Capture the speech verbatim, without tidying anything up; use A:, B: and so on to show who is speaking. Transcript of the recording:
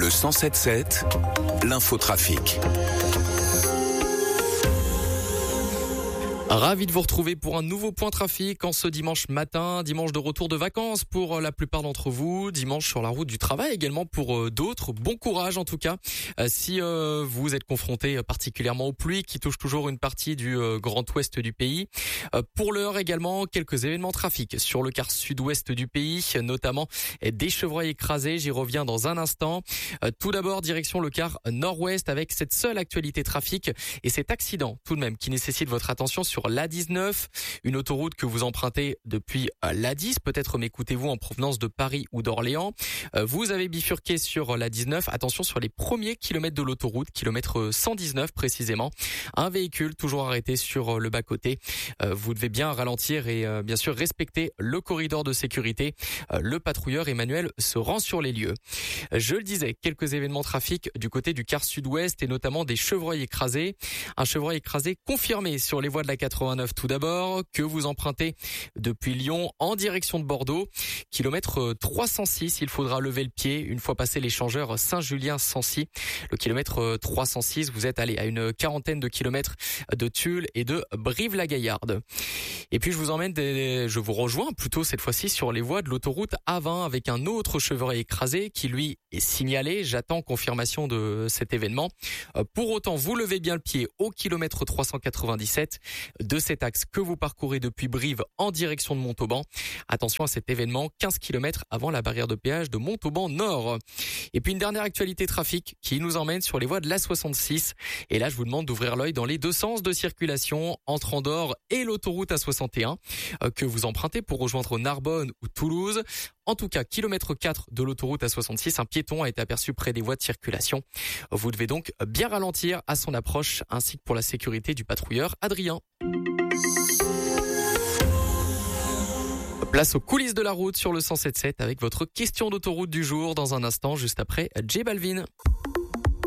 A: Le cent sept sept, l'infotrafic.
B: Ravi de vous retrouver pour un nouveau point trafic en ce dimanche matin, dimanche de retour de vacances pour la plupart d'entre vous, dimanche sur la route du travail également pour d'autres. Bon courage en tout cas. Si euh, vous êtes confronté particulièrement aux pluies qui touchent toujours une partie du euh, grand ouest du pays. Euh, pour l'heure également, quelques événements trafic sur le quart sud-ouest du pays, notamment des chevreuils écrasés. J'y reviens dans un instant. Euh, tout d'abord, direction le quart nord-ouest avec cette seule actualité trafic et cet accident tout de même qui nécessite votre attention sur Sur l'A dix-neuf, une autoroute que vous empruntez depuis l'A dix. Peut-être m'écoutez-vous en provenance de Paris ou d'Orléans. Vous avez bifurqué sur l'A dix-neuf. Attention sur les premiers kilomètres de l'autoroute, kilomètre cent dix-neuf précisément. Un véhicule toujours arrêté sur le bas-côté. Vous devez bien ralentir et bien sûr respecter le corridor de sécurité. Le patrouilleur Emmanuel se rend sur les lieux. Je le disais, quelques événements trafic du côté du quart sud-ouest et notamment des chevreuils écrasés. Un chevreuil écrasé confirmé sur les voies de la quatre-vingt-neuf tout d'abord, que vous empruntez depuis Lyon en direction de Bordeaux. Kilomètre trois cent six, il faudra lever le pied une fois passé l'échangeur Saint-Julien-Sancy. Le kilomètre trois cent six, vous êtes allé à une quarantaine de kilomètres de Tulle et de Brive-la-Gaillarde. Et puis je vous emmène, des, je vous rejoins plutôt cette fois-ci sur les voies de l'autoroute A vingt avec un autre chevreuil écrasé qui lui est signalé. J'attends confirmation de cet événement. Pour autant, vous levez bien le pied au kilomètre trois cent quatre-vingt-dix-sept de cet axe que vous parcourez depuis Brive en direction de Montauban. Attention à cet événement, quinze kilomètres avant la barrière de péage de Montauban Nord. Et puis une dernière actualité trafic qui nous emmène sur les voies de l'A soixante-six. Et là, je vous demande d'ouvrir l'œil dans les deux sens de circulation entre Andorre et l'autoroute A soixante et un que vous empruntez pour rejoindre Narbonne ou Toulouse. En tout cas, kilomètre quatre de l'autoroute A soixante-six, un piéton a été aperçu près des voies de circulation. Vous devez donc bien ralentir à son approche ainsi que pour la sécurité du patrouilleur Adrien. Place aux coulisses de la route sur le cent sept sept avec votre question d'autoroute du jour dans un instant juste après J Balvin.